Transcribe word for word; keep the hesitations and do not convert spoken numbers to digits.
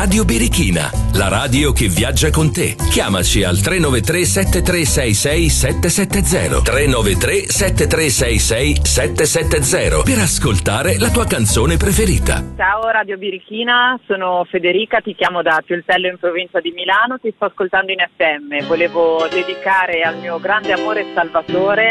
Radio Birichina, la radio che viaggia con te. Chiamaci al tre nove tre sette tre sei sei sette sette zero tre nove tre sette tre sei sei sette sette zero per ascoltare la tua canzone preferita. Ciao Radio Birichina, sono Federica, ti chiamo da Pioltello in provincia di Milano, ti sto ascoltando in F M. Volevo dedicare al mio grande amore Salvatore